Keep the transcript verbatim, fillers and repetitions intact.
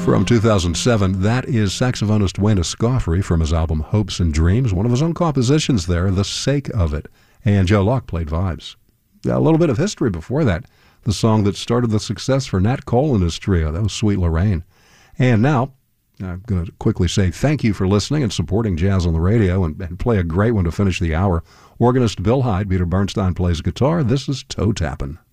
From two thousand seven, that is saxophonist Wayne Escoffery from his album Hopes and Dreams, one of his own compositions there, The Sake of It. And Joe Locke played vibes. A little bit of history before that, the song that started the success for Nat Cole and his trio, that was Sweet Lorraine. And now, I'm going to quickly say thank you for listening and supporting Jazz on the Radio, and, and play a great one to finish the hour. Organist Bill Hyde, Peter Bernstein plays guitar. This is Toe Tappin'.